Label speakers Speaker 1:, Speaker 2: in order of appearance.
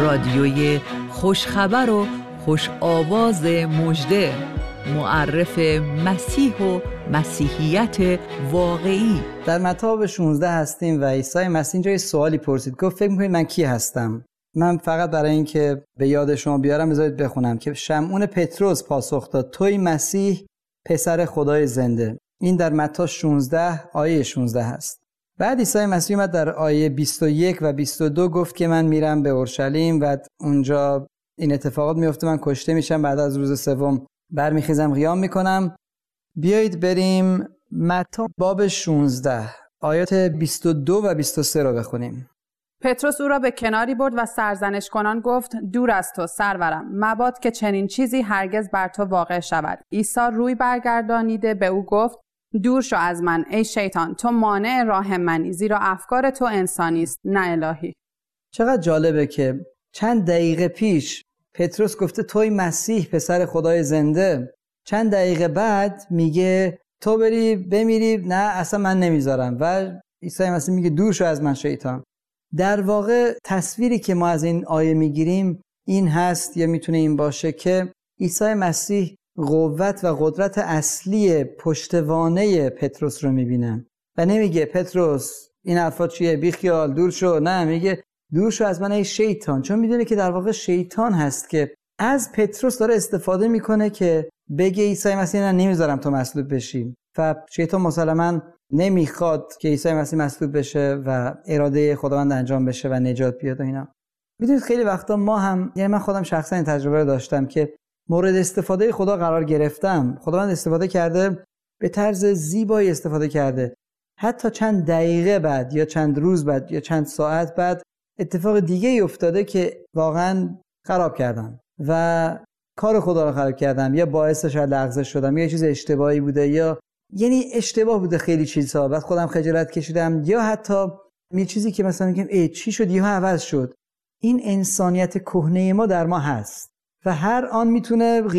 Speaker 1: رادیوی خوشخبر و خوش آواز مژده، معرف مسیح و مسیحیت واقعی.
Speaker 2: در متی 16 هستیم و عیسی مسیح اینجا یه سوالی پرسید. گفت فکر می‌کنید من کی هستم؟ من فقط برای اینکه به یاد شما بیارم بذارید بخونم که شمعون پتروس پاسخ داد توی مسیح پسر خدای زنده. این در متی 16 آیه 16 هست. بعد عیسی مسیح اومد در آیه 21 و 22 گفت که من میرم به اورشلیم و اونجا این اتفاقات میفته، من کشته میشم، بعد از روز سوم برمیخیزم قیام میکنم. بیایید بریم متی باب 16 آیات 22 و 23 رو بخونیم.
Speaker 3: پتروس او را به کناری برد و سرزنش کنان گفت دور از تو سرورم، مباد که چنین چیزی هرگز بر تو واقع شود. عیسی روی برگردانیده به او گفت دور شو از من ای شیطان، تو مانع راه منی، زیرا افکار تو انسانی است نه الهی.
Speaker 2: چقدر جالبه که چند دقیقه پیش پتروس گفته توی مسیح پسر خدای زنده، چند دقیقه بعد میگه تو بری بمیری، نه اصلا من نمیذارم. و عیسی مسیح میگه دور شو از من شیطان. در واقع تصویری که ما از این آیه میگیریم این هست، یا میتونه این باشه که عیسی مسیح قوت و قدرت اصلی پشتوانه پتروس رو میبینه و نمیگه پتروس این حرفا چیه، بی خیال دور شو، نه میگه دور شو از من ای شیطان، چون میدونه که در واقع شیطان هست که از پتروس داره استفاده میکنه که بگه عیسی مسیح نه نمیذارم تو مصلوب بشی. و شیطان مسلماً نمیخواد که عیسی مسیح مصلوب بشه و اراده خداوند انجام بشه و نجات بیاد و اینا. میدونید خیلی وقتا ما هم، یعنی من خودم شخصا این تجربه رو داشتم که مورد استفاده خدا قرار گرفتم. خداوند استفاده کرده، به طرز زیبایی استفاده کرده. حتی چند دقیقه بعد یا چند روز بعد یا چند ساعت بعد اتفاق دیگه ای افتاده که واقعا خراب کردم و کار خدا رو خراب کردم، یا باعث شاید لغزش شدم، یا چیز اشتباهی بوده، یا یعنی اشتباه بوده خیلی چیزها، بعد خودم خجالت کشیدم، یا حتی می چیزی که مثلا میگم ای چی شد یا عوض شد. این انسانیت کهنه ما در ما هست و هر آن میتونه